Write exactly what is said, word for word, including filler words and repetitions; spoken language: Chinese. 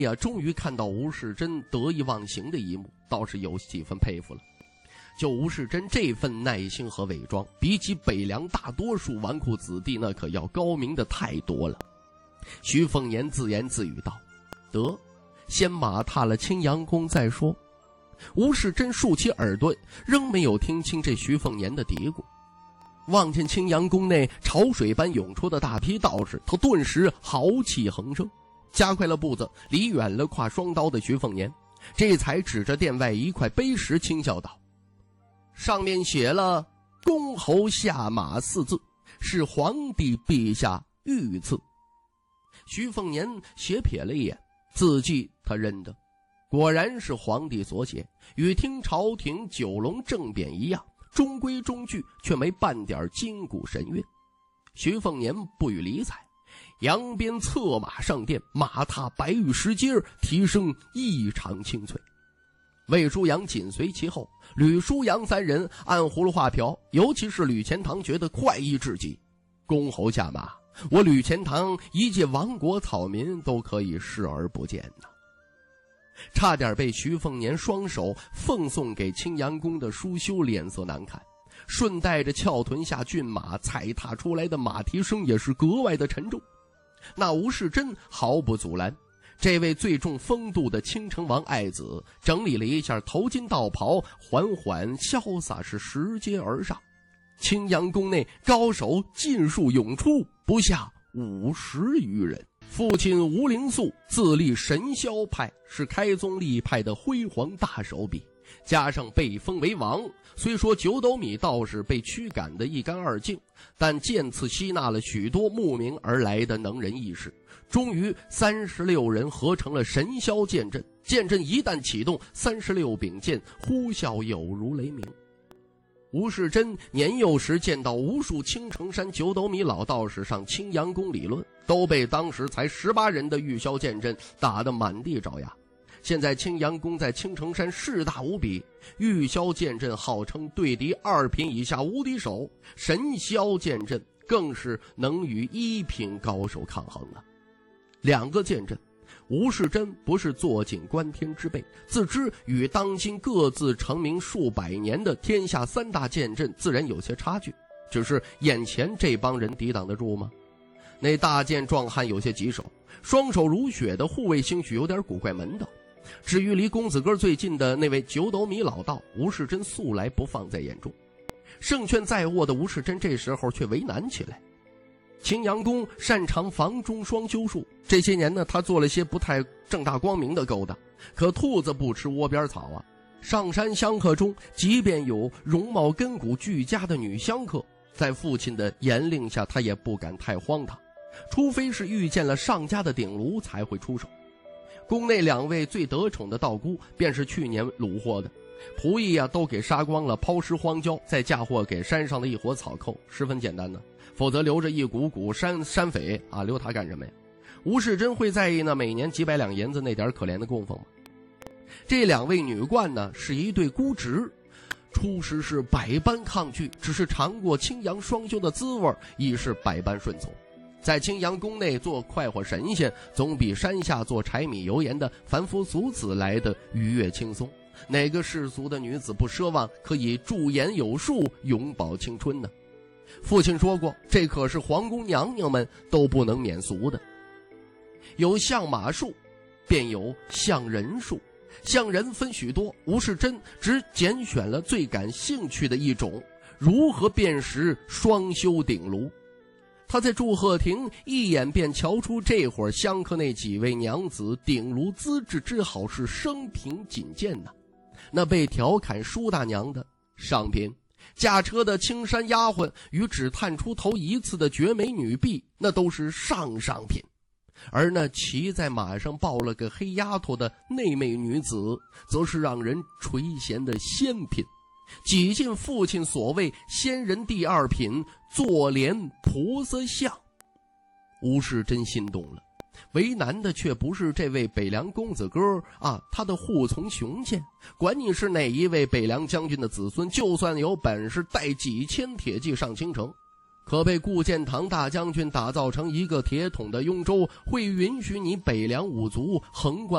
呀，终于看到吴世贞得意忘形的一幕，倒是有几分佩服了。就吴世贞这份耐心和伪装，比起北凉大多数纨绔子弟，那可要高明的太多了。徐凤年自言自语道：“得，先马踏了青阳宫再说。”吴世贞竖起耳朵，仍没有听清这徐凤年的嘀咕。望见青阳宫内潮水般涌出的大批道士，他顿时豪气横生，加快了步子，离远了挎双刀的徐凤年，这才指着殿外一块碑石轻笑道：“上面写了‘公侯下马’四字，是皇帝陛下御赐。”徐凤年斜瞥了一眼，字迹他认得，果然是皇帝所写，与听朝廷九龙正匾一样，中规中矩，却没半点筋骨神韵。徐凤年不予理睬，扬鞭策马上殿，马踏白玉石阶，蹄声异常清脆。魏舒阳紧随其后，吕舒阳三人按葫芦画瓢，尤其是吕钱塘觉得快意至极。公侯下马，我吕钱塘一介亡国草民都可以视而不见呐！差点被徐凤年双手奉送给青阳宫的舒修脸色难看，顺带着翘臀下骏马踩踏出来的马蹄声也是格外的沉重。那吴世贞毫不阻拦，这位最重风度的青城王爱子整理了一下头巾道袍，缓缓潇洒是拾阶而上。青阳宫内高手尽数涌出，不下五十余人。父亲吴灵素自立神霄派，是开宗立派的辉煌大手笔，加上被封为王，虽说九斗米道士被驱赶得一干二净，但渐次吸纳了许多慕名而来的能人异士，终于三十六人合成了神霄剑阵。剑阵一旦启动，三十六柄剑呼啸有如雷鸣。吴世贞年幼时见到无数青城山九斗米老道士上青阳宫理论，都被当时才十八人的玉箫剑阵打得满地找牙。现在青阳宫在青城山势大无比，玉箫剑阵号称对敌二品以下无敌手，神霄剑阵更是能与一品高手抗衡了。两个剑阵，吴世贞不是坐井观天之辈，自知与当今各自成名数百年的天下三大剑阵自然有些差距，只是眼前这帮人抵挡得住吗？那大剑壮汉有些棘手，双手如雪的护卫兴许有点古怪门道。至于离公子哥最近的那位九斗米老道，吴世贞素来不放在眼中。胜券在握的吴世贞这时候却为难起来。青阳宫擅长房中双修术，这些年呢，他做了些不太正大光明的勾当。可兔子不吃窝边草啊！上山香客中，即便有容貌根骨俱佳的女香客，在父亲的严令下，他也不敢太荒唐，除非是遇见了上家的鼎炉才会出手。宫内两位最得宠的道姑，便是去年虏获的，仆役啊都给杀光了，抛尸荒郊，再嫁祸给山上的一伙草寇，十分简单呢。否则留着一股股山山匪啊，留他干什么呀？吴世贞会在意呢每年几百两银子那点可怜的供奉吗？这两位女冠呢是一对姑侄，初时是百般抗拒，只是尝过青阳双修的滋味，已是百般顺从。在青阳宫内做快活神仙，总比山下做柴米油盐的凡夫俗子来的愉悦轻松。哪个世俗的女子不奢望可以驻颜有术，永葆青春呢？父亲说过，这可是皇宫娘娘们都不能免俗的。有相马术，便有相人术。相人分许多，吴世贞只拣选了最感兴趣的一种，如何辨识双修鼎炉。他在祝贺亭一眼便瞧出这会儿香客那几位娘子鼎炉资质之好是生平仅见呐。那被调侃舒大娘的上品，驾车的青山丫鬟与只探出头一次的绝美女婢，那都是上上品。而那骑在马上抱了个黑丫头的内妹女子，则是让人垂涎的仙品，挤进父亲所谓仙人第二品坐莲菩萨像。吴世贞心动了，为难的却不是这位北凉公子哥啊，他的护从雄县，管你是哪一位北凉将军的子孙，就算有本事带几千铁骑上青城，可被顾建堂大将军打造成一个铁桶的雍州，会允许你北凉五族横贯